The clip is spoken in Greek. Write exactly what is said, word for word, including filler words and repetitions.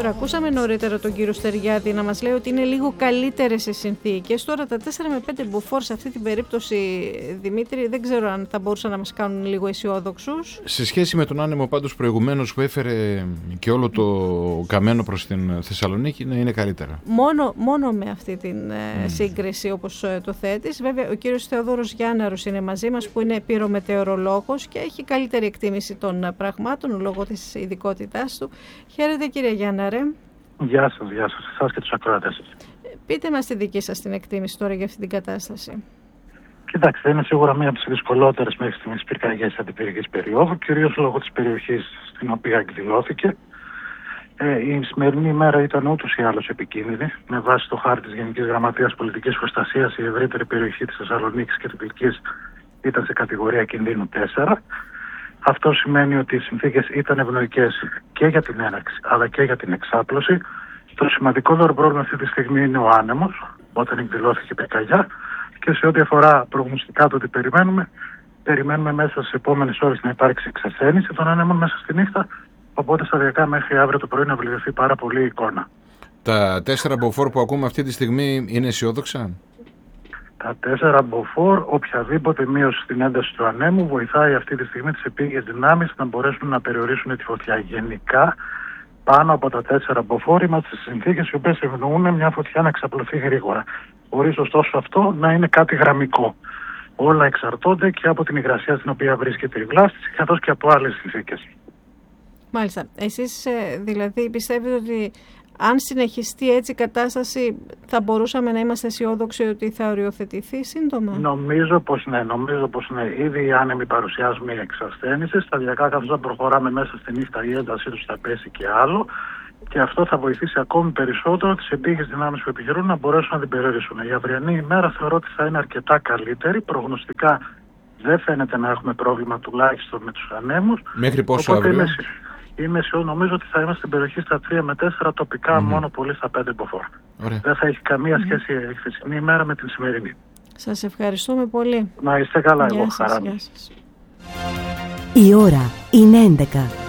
Τώρα ακούσαμε νωρίτερα τον κύριο Στεριάδη να μας λέει ότι είναι λίγο καλύτερες οι συνθήκες. Τώρα τα τέσσερα με πέντε μποφόρ σε αυτή την περίπτωση, Δημήτρη, δεν ξέρω αν θα μπορούσαν να μας κάνουν λίγο αισιόδοξους. Σε σχέση με τον άνεμο πάντως προηγουμένως που έφερε και όλο το καμένο προς την Θεσσαλονίκη, είναι καλύτερα. Μόνο, μόνο με αυτή την mm. σύγκριση όπως το θέτεις. Βέβαια ο κύριος Θεοδόρος Γιάνναρος είναι μαζί μας, που είναι πυρομετεωρολόγος και έχει καλύτερη εκτίμηση των πραγμάτων λόγω της ειδικότητάς του. Χαίρετε κύριε Γιάνναρε. Γεια σας, γεια σας, εσάς και τους ακροατές σας. Πείτε μας τη δική σας την εκτίμηση τώρα για αυτή την κατάσταση. Κοιτάξτε, είναι σίγουρα μία από τις δυσκολότερες μέχρι στιγμής πυρκαγιές αντιπυρικής περίοδου, κυρίως λόγω της περιοχής στην οποία εκδηλώθηκε. Ε, η σημερινή ημέρα ήταν ούτως ή άλλως επικίνδυνη. Με βάση το χάρτη της Γενικής Γραμματείας Πολιτικής Προστασίας, η ευρύτερη περιοχή της Θεσσαλονίκης και της Αττικής ήταν σε κατηγορία κινδύνου τέσσερα. Αυτό σημαίνει ότι οι συνθήκες ήταν ευνοϊκές και για την έναρξη αλλά και για την εξάπλωση. Το σημαντικότερο πρόβλημα αυτή τη στιγμή είναι ο άνεμος, όταν εκδηλώθηκε η πυρκαγιά, και σε ό,τι αφορά προγνωστικά το ότι περιμένουμε, περιμένουμε μέσα στις επόμενες ώρες να υπάρξει εξασθένηση των άνεμων μέσα στη νύχτα, οπότε σταδιακά μέχρι αύριο το πρωί να βελτιωθεί πάρα πολύ η εικόνα. Τα τέσσερα μποφόρ που ακούμε αυτή τη στιγμή είναι αισιόδοξα? Τα τέσσερα μποφόρ, οποιαδήποτε μείωση στην ένταση του ανέμου βοηθάει αυτή τη στιγμή τις επίγειες δυνάμεις να μπορέσουν να περιορίσουν τη φωτιά. Γενικά, πάνω από τα τέσσερα μποφόρ είμαστε στις συνθήκες οι οποίες ευνοούν μια φωτιά να εξαπλωθεί γρήγορα. Χωρίς ωστόσο αυτό να είναι κάτι γραμμικό. Όλα εξαρτώνται και από την υγρασία στην οποία βρίσκεται η βλάστηση, καθώς και από άλλες συνθήκες. Μάλιστα. Εσείς δηλαδή πιστεύετε ότι αν συνεχιστεί έτσι η κατάσταση θα μπορούσαμε να είμαστε αισιόδοξοι ότι θα οριοθετηθεί σύντομα? Νομίζω πως ναι, νομίζω πως ναι. Ήδη οι άνεμοι παρουσιάζουν μια εξασθένηση. Σταδιακά καθώς θα προχωράμε μέσα στη νύχτα η έντασή τους θα πέσει και άλλο. Και αυτό θα βοηθήσει ακόμη περισσότερο τις επίγειες δυνάμεις που επιχειρούν να μπορέσουν να την περιορίσουν. Η αυριανή ημέρα θεωρώ ότι θα είναι αρκετά καλύτερη. Προγνωστικά δεν φαίνεται να έχουμε πρόβλημα τουλάχιστον με τους ανέμους. Μέχρι πόσο αύριο? Είμαι, είμαι αισιόδοξος, νομίζω ότι θα είμαστε στην περιοχή στα τρία με τέσσερα, τοπικά mm-hmm. μόνο πολύ στα πέντε μποφόρ. Δεν θα έχει καμία mm-hmm. σχέση η χθεσινή ημέρα με την σημερινή. Σας ευχαριστούμε πολύ. Να είστε καλά, γεια εγώ σας, χαρά. γεια σας. Η ώρα είναι έντεκα.